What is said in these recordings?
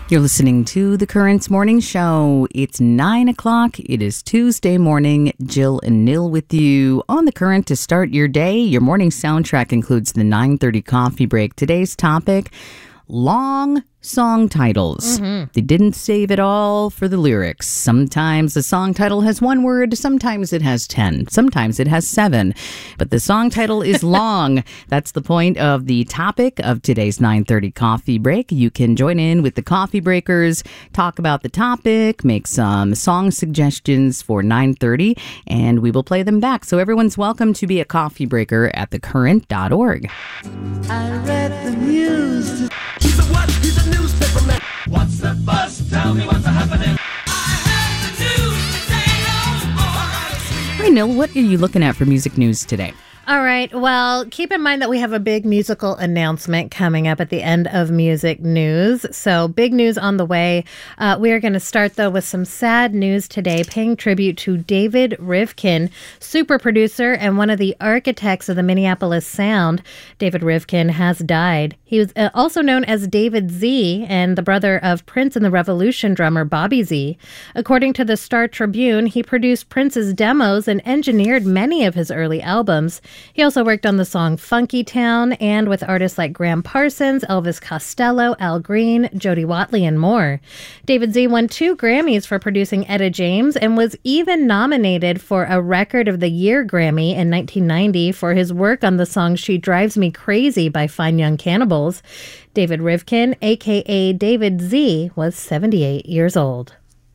You're listening to The Currents Morning Show. It's 9 o'clock. It is Tuesday morning. Jill and Nil with you on The Current to start your day. Your morning soundtrack includes the 9:30 coffee break. Today's topic, long song titles. They didn't save it all for the lyrics. Sometimes the song title has one word, sometimes it has 10, sometimes it has 7. But the song title is long. That's the point of the topic of today's 9:30 coffee break. You can join in with the coffee breakers, talk about the topic, make some song suggestions for 9:30, and we will play them back. So everyone's welcome to be a coffee breaker at thecurrent.org. I read the news. He's a what? He's a newspaper man. What's the buzz? Tell me what's happening. I heard the news today, oh boy. Hi, Nil, what are you looking at for music news today? All right. Well, keep in mind that we have a big musical announcement coming up at the end of music news. So big news on the way. We are going to start, though, with some sad news today, paying tribute to David Rivkin, super producer and one of the architects of the Minneapolis sound. David Rivkin has died. He was also known as David Z and the brother of Prince and the Revolution drummer Bobby Z. According to the Star Tribune, he produced Prince's demos and engineered many of his early albums. He also worked on the song Funky Town and with artists like Graham Parsons, Elvis Costello, Al Green, Jody Watley, and more. David Z won 2 Grammys for producing Etta James and was even nominated for a Record of the Year Grammy in 1990 for his work on the song She Drives Me Crazy by Fine Young Cannibals. David Rivkin, a.k.a. David Z, was 78 years old.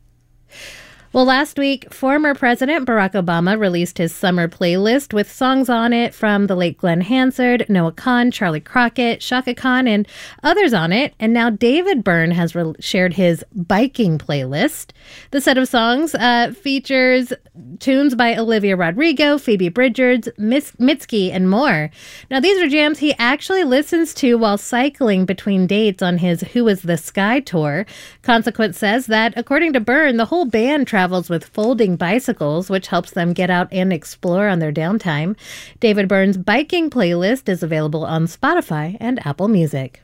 Well, last week, former President Barack Obama released his summer playlist with songs on it from the late Glenn Hansard, Noah Kahan, Charlie Crockett, Chaka Khan, and others on it. And now David Byrne has shared his biking playlist. The set of songs features tunes by Olivia Rodrigo, Phoebe Bridgers, Mitski, and more. Now, these are jams he actually listens to while cycling between dates on his Who Is the Sky tour. Consequence says that, according to Byrne, the whole band travels with folding bicycles, which helps them get out and explore on their downtime. David Byrne's biking playlist is available on Spotify and Apple Music.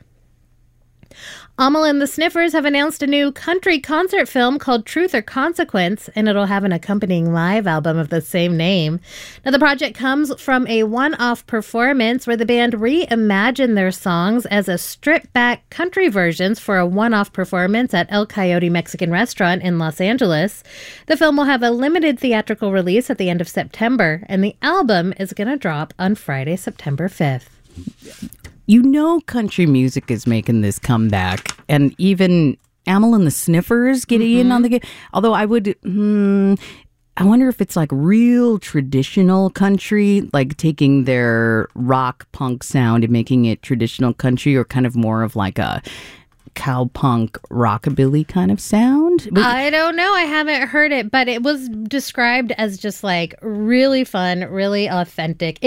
Amyl and the Sniffers have announced a new country concert film called Truth or Consequence, and it'll have an accompanying live album of the same name. Now, the project comes from a one-off performance where the band reimagined their songs as a stripped-back country versions for a one-off performance at El Coyote Mexican Restaurant in Los Angeles. The film will have a limited theatrical release at the end of September, and the album is going to drop on Friday, September 5th. You know country music is making this comeback, and even Amyl and the Sniffers getting in on the game. Although I wonder if it's like real traditional country, like taking their rock punk sound and making it traditional country, or kind of more of like a cowpunk rockabilly kind of sound. I don't know. I haven't heard it, but it was described as just like really fun, really authentic.